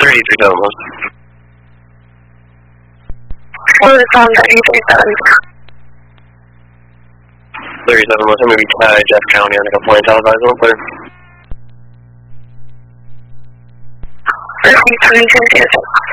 33 most. What is on 337? 37 most, I'm going to be Jeff County on a point televised one clear. 3337.